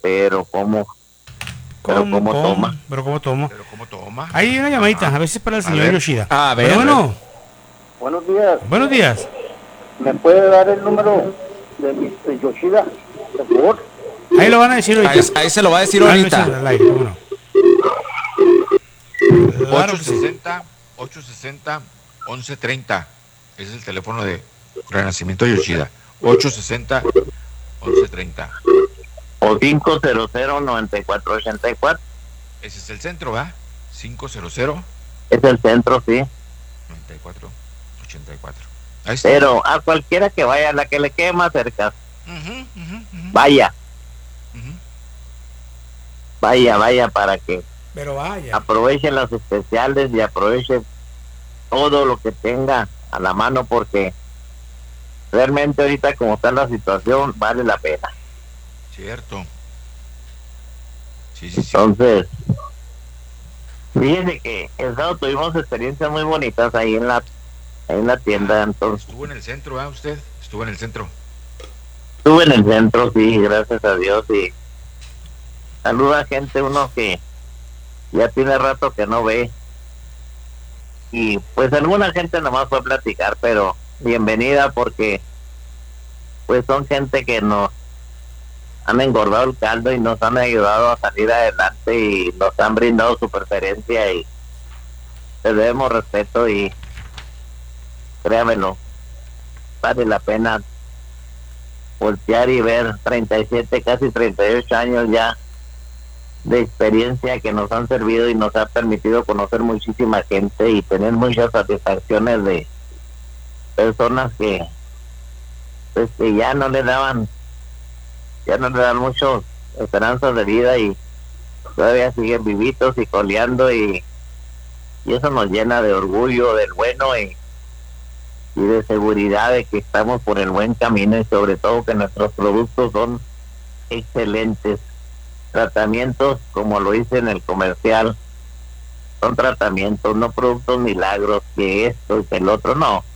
pero cómo toma. Pero cómo tomo. Pero ¿cómo toma? Hay una llamadita, Ajá. a veces para el A señor ver. Yoshida. A ver, Bueno, Buenos días. buenos días. ¿Me puede dar el número de Mr. Yoshida, por favor? Ahí lo van a decir ahorita. Ahí se lo va a decir Ahí lo dicen ahorita. al aire, ¿cómo no? Claro que sí. 860 1130. Ese es el teléfono de Renacimiento Yoshida. 860 1130. O 500-9484. Ese es el centro, ¿va? 500 Es el centro, sí. 9484. Ahí está. Pero a cualquiera que vaya, la que le quede más cerca, Ujú. vaya, Ujú. vaya, para que Pero vaya. aprovechen los especiales y aprovechen todo lo que tenga a la mano, porque realmente ahorita como está la situación vale la pena. Cierto. Sí. Entonces, fíjense que el sábado tuvimos experiencias muy bonitas ahí en la tienda. Entonces Estuvo en el centro, ¿ah? Usted estuvo en el centro. estuve en el centro, sí, gracias a Dios, y saluda a gente uno que ya tiene rato que no ve, y pues alguna gente nomás fue a platicar, pero bienvenida, porque pues son gente que nos han engordado el caldo y nos han ayudado a salir adelante y nos han brindado su preferencia, y les debemos respeto, y créamelo, vale la pena voltear y ver 37, casi 38 años ya de experiencia que nos han servido y nos ha permitido conocer muchísima gente y tener muchas satisfacciones de personas que pues que ya no le dan muchas esperanzas de vida y todavía siguen vivitos y coleando, y eso nos llena de orgullo del bueno, y de seguridad de que estamos por el buen camino, y sobre todo que nuestros productos son excelentes. Tratamientos, como lo hice en el comercial, son tratamientos, no productos milagros, que esto y que el otro, no.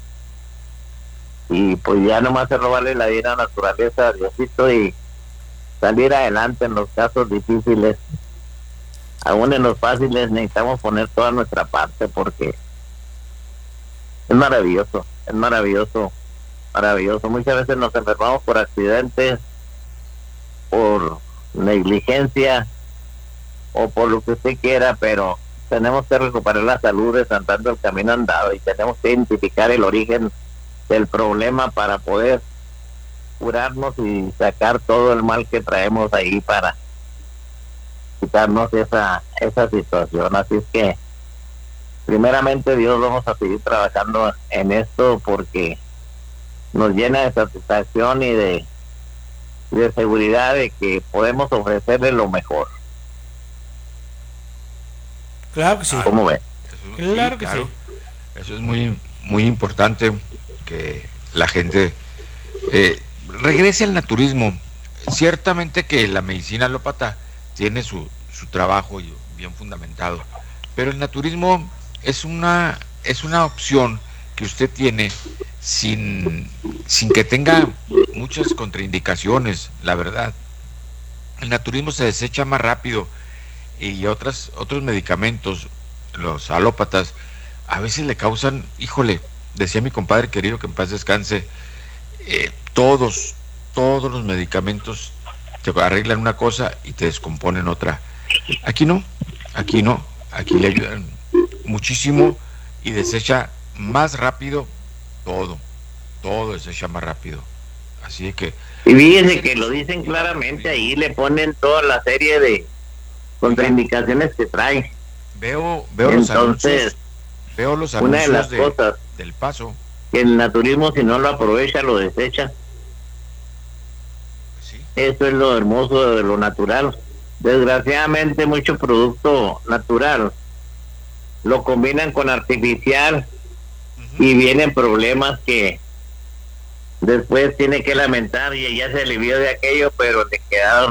Y pues ya nomás es robarle la vida a la naturaleza a Diosito y salir adelante en los casos difíciles. Aún en los fáciles necesitamos poner toda nuestra parte, porque es maravilloso, maravilloso. Muchas veces nos enfermamos por accidentes, por negligencia o por lo que usted quiera, pero tenemos que recuperar la salud desandando el camino andado, y tenemos que identificar el origen del problema para poder curarnos y sacar todo el mal que traemos ahí para quitarnos esa situación. Así es que primeramente Dios, vamos a seguir trabajando en esto, porque nos llena de satisfacción y de seguridad de que podemos ofrecerle lo mejor. Claro que sí. ¿Cómo ve? Claro que sí. Eso es muy, muy importante, que la gente regrese al naturismo. Ciertamente que la medicina alópata tiene su trabajo bien fundamentado, pero el naturismo es una opción que usted tiene sin que tenga muchas contraindicaciones, la verdad. El naturismo se desecha más rápido, y otros medicamentos, los alópatas, a veces le causan, híjole, decía mi compadre querido, que en paz descanse, todos los medicamentos te arreglan una cosa y te descomponen otra. Aquí no, aquí le ayudan muchísimo y desecha más rápido todo desecha más rápido. Así que... Y fíjense que lo dicen claramente ahí, le ponen toda la serie de contraindicaciones que trae. Veo Entonces, los anuncios una de las cosas del Paso. que el naturismo, si no lo aprovecha, lo desecha. Sí. Eso es lo hermoso de lo natural. Desgraciadamente mucho producto natural lo combinan con artificial, y vienen problemas que después tiene que lamentar, y ya se alivió de aquello, pero le quedaron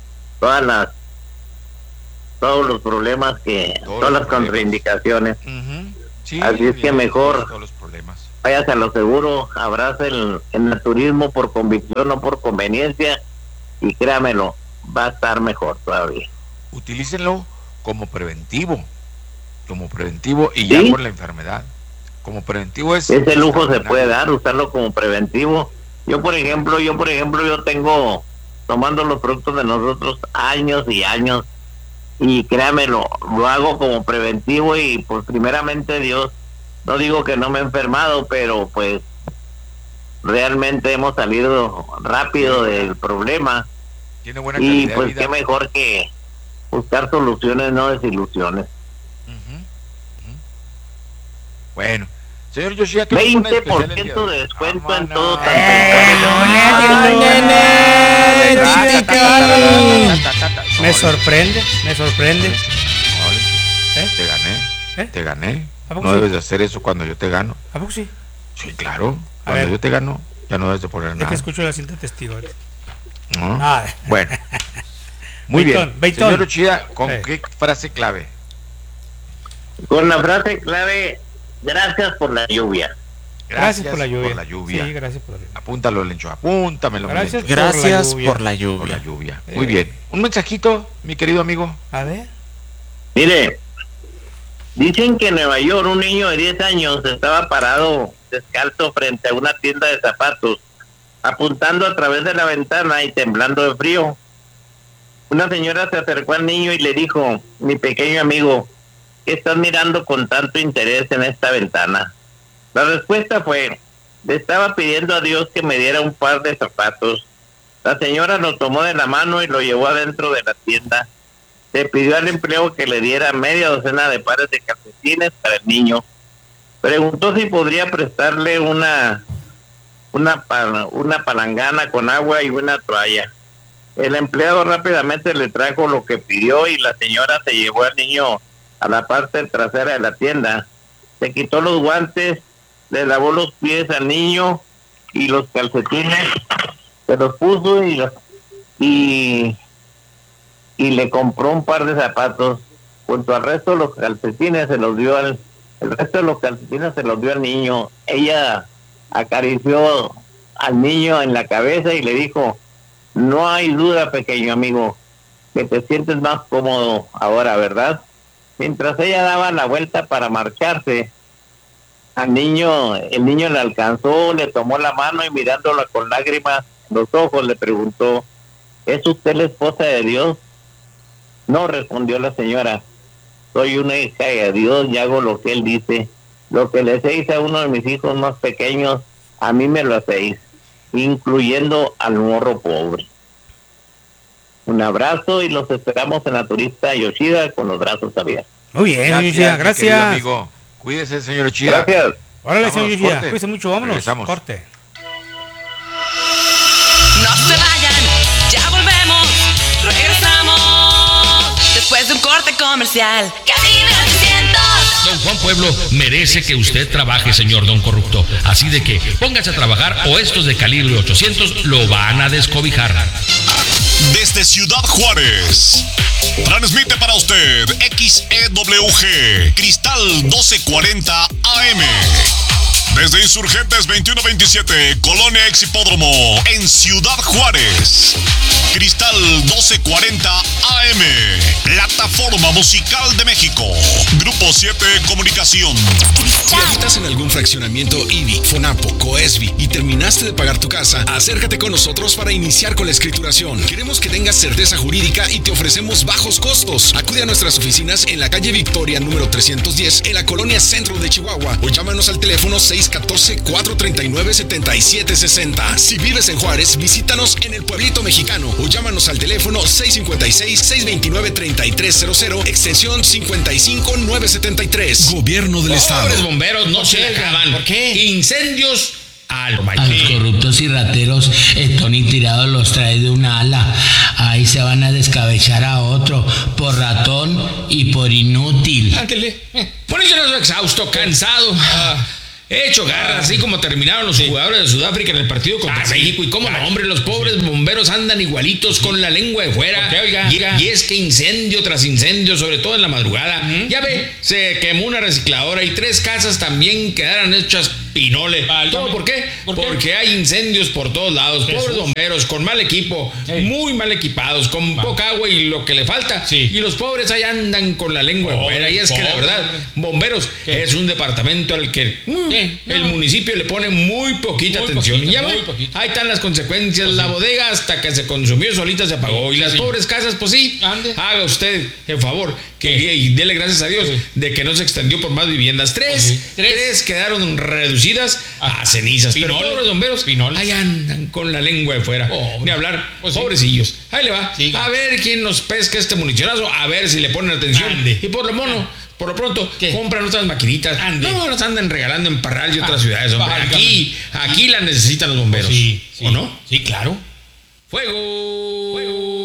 todos los problemas, todas las contraindicaciones. Sí, así es que mejor todos los problemas. Váyase a lo seguro, abrace el naturismo por convicción, no por conveniencia, y créamelo, va a estar mejor todavía. Utilícenlo como preventivo y ya ¿Sí? por la enfermedad. Como preventivo es... Ese lujo se puede dar, usarlo como preventivo. Yo por ejemplo, yo tengo tomando los productos de nosotros años y años, y créame, lo hago como preventivo, y pues primeramente Dios, no digo que no me he enfermado, pero pues realmente hemos salido rápido del problema. Tiene buena Y calidad pues de vida. qué mejor que buscar soluciones, no desilusiones. Bueno, señor Yoshida, ¿qué nos pone de especial el día 20% hoy? de descuento en Vámonos. todo Me sorprende. Te gané. ¿A poco No sí? debes de hacer eso cuando yo te gano. ¿A poco sí? Sí, claro. A Cuando ver. yo te gano, ya no debes de poner Es nada. que escucho la cinta testigo. ¿No? Ah. Bueno. Muy bien. Beitón. Señor Yoshida, ¿con Sí. qué frase clave? Con la frase clave: gracias por la lluvia. Gracias por la lluvia. Por la lluvia. Sí, gracias por la lluvia. Apúntalo, Lencho. Apúntamelo. Gracias. Lencho. Gracias lluvia. por la Por lluvia. la lluvia. Muy bien. Un mensajito, mi querido amigo. A ver. Mire, dicen que en Nueva York un niño de 10 años estaba parado descalzo frente a una tienda de zapatos, apuntando a través de la ventana y temblando de frío. Una señora se acercó al niño y le dijo: mi pequeño amigo, ¿qué estás mirando con tanto interés en esta ventana? La respuesta fue: le estaba pidiendo a Dios que me diera un par de zapatos. La señora lo tomó de la mano y lo llevó adentro de la tienda. Le pidió al empleado que le diera media docena de pares de calcetines para el niño. Preguntó si podría prestarle una palangana con agua y una toalla. El empleado rápidamente le trajo lo que pidió y la señora se llevó al niño a la parte trasera de la tienda. Se quitó los guantes, le lavó los pies al niño y los calcetines, se los puso y le compró un par de zapatos. Junto al resto de los calcetines se los dio al niño. Ella acarició al niño en la cabeza y le dijo: no hay duda, pequeño amigo, que te sientes más cómodo ahora, ¿verdad? Mientras ella daba la vuelta para marcharse, el niño le alcanzó, le tomó la mano y mirándola con lágrimas en los ojos le preguntó: ¿es usted la esposa de Dios? No, respondió la señora, soy una hija de Dios y hago lo que Él dice. Lo que le hacéis a uno de mis hijos más pequeños, a mí me lo hacéis, incluyendo al morro pobre. Un abrazo y los esperamos en la turista Yoshida con los brazos abiertos. Muy bien, señor Yoshida, mi querido gracias. amigo. Cuídese, señor Yoshida. Gracias. Órale, señor Vámonos, Yoshida. corte. Cuídense mucho, vámonos. Regresamos. Corte. No se vayan, ya volvemos, regresamos después de un corte comercial. Cabina 800. Don Juan Pueblo merece que usted trabaje, señor Don Corrupto. Así de que póngase a trabajar o estos de calibre 800 lo van a descobijar. Desde Ciudad Juárez, transmite para usted XEWG Cristal 1240 AM. Desde Insurgentes 2127, Colonia Exhipódromo, en Ciudad Juárez. Cristal 1240 AM, Plataforma Musical de México. Grupo 7 Comunicación. Si habitas en algún fraccionamiento IBI, FONAPO, COESBI y terminaste de pagar tu casa, acércate con nosotros para iniciar con la escrituración. Queremos que tengas certeza jurídica y te ofrecemos bajos costos. Acude a nuestras oficinas en la calle Victoria número 310 en la colonia Centro de Chihuahua o llámanos al teléfono 614-439-7760. Si vives en Juárez, visítanos en el Pueblito Mexicano o llámanos al teléfono 656-629-3300, extensión 55973. Gobierno del Estado. Pobres bomberos no se acaban. ¿Por qué? Incendios al A los corruptos y rateros, Tony Tirado los trae de una ala. Ahí se van a descabechar a otro por ratón y por inútil. Ándele. Por eso no exhausto, cansado. Hecho garras, así como terminaron los jugadores de Sudáfrica en el partido contra México. Y cómo no, hombre, los pobres bomberos andan igualitos con la lengua de fuera. Y es que incendio tras incendio, sobre todo en la madrugada. Ya ve, se quemó una recicladora y 3 casas también quedaron hechas pinole. ¿Todo por qué? Porque hay incendios por todos lados. Jesús. Pobres bomberos, con mal equipo, muy mal equipados, con poca agua y lo que le falta. Sí. Y los pobres ahí andan con la lengua afuera. Y es que la verdad, bomberos es un departamento al que el municipio le pone muy poquita atención. Y ya ve, ahí están las consecuencias. La bodega hasta que se consumió solita se apagó. Y las pobres casas, pues sí, haga usted el favor y dele gracias a Dios de que no se extendió por más viviendas. Tres quedaron reducidas a cenizas. Pero todos los bomberos ahí andan con la lengua de fuera. Ni hablar, pobrecillos. Ahí le va. A ver quién nos pesca este municionazo, a ver si le ponen atención. Y por lo pronto, compran otras maquinitas. No nos andan regalando en Parral y otras ciudades, hombre. Aquí las necesitan los bomberos. ¿O no? Sí, claro. ¡Fuego!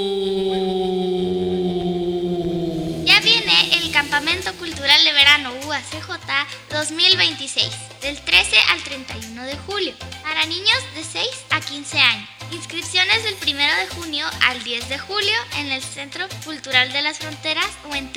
Ya viene el Campamento Cultural de Verano UACJ 2026, del 13 al 31 de julio, para niños de 6 a 15 años. Inscripciones del 1 de junio al 10 de julio en el Centro Cultural de las Fronteras o en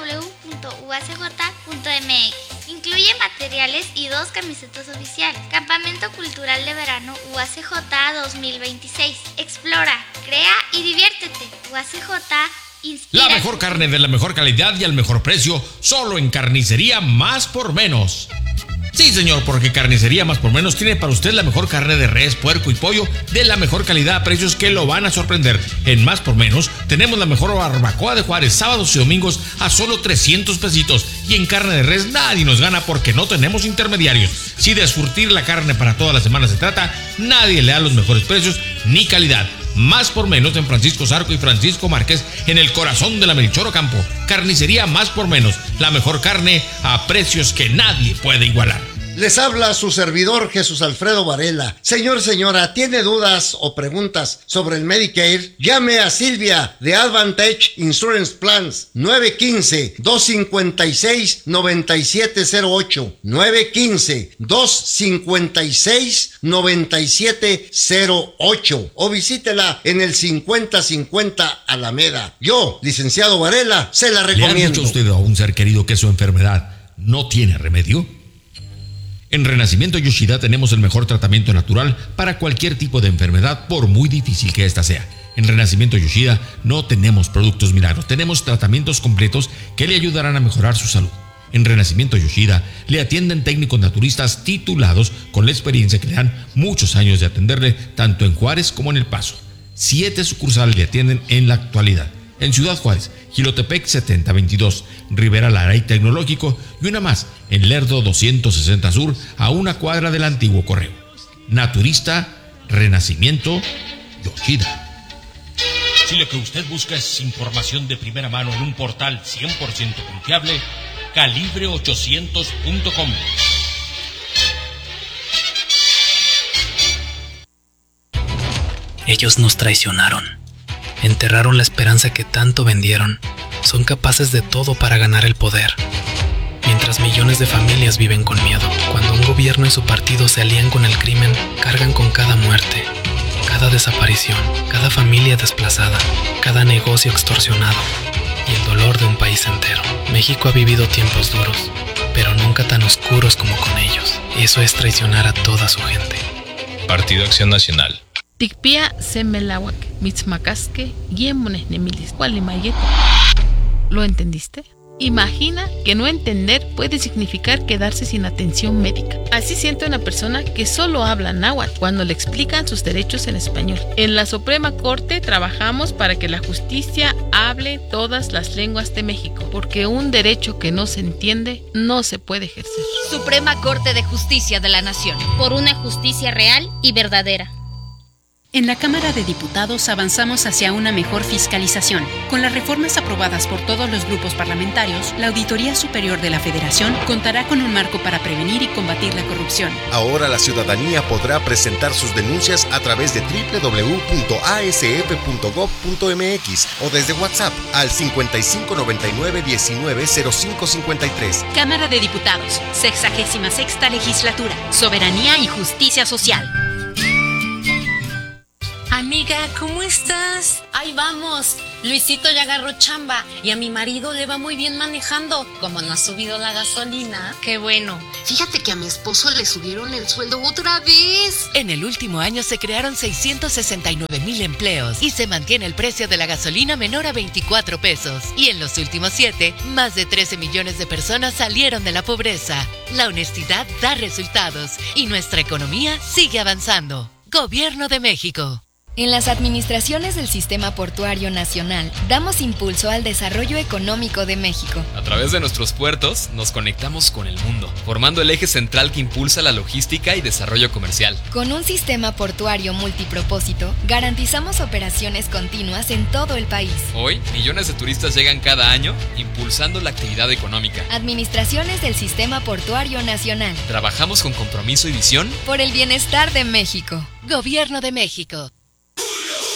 www.uacj.mx. Incluye materiales y 2 camisetas oficiales. Campamento Cultural de Verano UACJ 2026. Explora, crea y diviértete. UACJ inspira. La mejor carne de la mejor calidad y al mejor precio, solo en Carnicería Más por Menos. Sí, señor, porque Carnicería Más por Menos tiene para usted la mejor carne de res, puerco y pollo de la mejor calidad a precios que lo van a sorprender. En Más por Menos tenemos la mejor barbacoa de Juárez, sábados y domingos a solo 300 pesitos. Y en carne de res nadie nos gana porque no tenemos intermediarios. Si de surtir la carne para toda la semana se trata, nadie le da los mejores precios ni calidad. Más por Menos en Francisco Zarco y Francisco Márquez, en el corazón de la Melchor Ocampo. Carnicería Más por Menos, la mejor carne a precios que nadie puede igualar. Les habla su servidor Jesús Alfredo Varela. Señor, señora, ¿tiene dudas o preguntas sobre el Medicare? Llame a Silvia de Advantage Insurance Plans 915-256-9708 915-256-9708 o visítela en el 5050 Alameda. Yo, licenciado Varela, se la recomiendo. ¿Le ha dicho usted a un ser querido que su enfermedad no tiene remedio? En Renacimiento Yoshida tenemos el mejor tratamiento natural para cualquier tipo de enfermedad, por muy difícil que ésta sea. En Renacimiento Yoshida no tenemos productos milagros, tenemos tratamientos completos que le ayudarán a mejorar su salud. En Renacimiento Yoshida le atienden técnicos naturistas titulados con la experiencia que le dan muchos años de atenderle tanto en Juárez como en El Paso. 7 sucursales le atienden en la actualidad. En Ciudad Juárez, Jilotepec 7022, Rivera Lara y Tecnológico, y una más en Lerdo 260 Sur, a una cuadra del antiguo correo. Naturista, Renacimiento, Yoshida. Si lo que usted busca es información de primera mano en un portal 100% confiable, calibre800.com. Ellos nos traicionaron. Enterraron la esperanza que tanto vendieron. Son capaces de todo para ganar el poder. Mientras millones de familias viven con miedo. Cuando un gobierno y su partido se alían con el crimen, cargan con cada muerte, cada desaparición, cada familia desplazada, cada negocio extorsionado y el dolor de un país entero. México ha vivido tiempos duros, pero nunca tan oscuros como con ellos. Eso es traicionar a toda su gente. Partido Acción Nacional. Tikpia semelawak, mitzmacasque, guiemones nemilis, cualimayeco. ¿Lo entendiste? Imagina que no entender puede significar quedarse sin atención médica. Así siente una persona que solo habla náhuatl cuando le explican sus derechos en español. En la Suprema Corte trabajamos para que la justicia hable todas las lenguas de México, porque un derecho que no se entiende no se puede ejercer. Suprema Corte de Justicia de la Nación. Por una justicia real y verdadera. En la Cámara de Diputados avanzamos hacia una mejor fiscalización. Con las reformas aprobadas por todos los grupos parlamentarios, la Auditoría Superior de la Federación contará con un marco para prevenir y combatir la corrupción. Ahora la ciudadanía podrá presentar sus denuncias a través de www.asf.gov.mx o desde WhatsApp al 5599-190553. Cámara de Diputados, 66ª Legislatura, Soberanía y Justicia Social. Amiga, ¿cómo estás? Ahí vamos. Luisito ya agarró chamba y a mi marido le va muy bien manejando. Como no ha subido la gasolina. Qué bueno. Fíjate que a mi esposo le subieron el sueldo otra vez. En el último año se crearon 669,000 empleos y se mantiene el precio de la gasolina menor a 24 pesos. Y en los últimos 7, más de 13 millones de personas salieron de la pobreza. La honestidad da resultados y nuestra economía sigue avanzando. Gobierno de México. En las administraciones del Sistema Portuario Nacional, damos impulso al desarrollo económico de México. A través de nuestros puertos, nos conectamos con el mundo, formando el eje central que impulsa la logística y desarrollo comercial. Con un sistema portuario multipropósito, garantizamos operaciones continuas en todo el país. Hoy, millones de turistas llegan cada año, impulsando la actividad económica. Administraciones del Sistema Portuario Nacional. Trabajamos con compromiso y visión por el bienestar de México. Gobierno de México.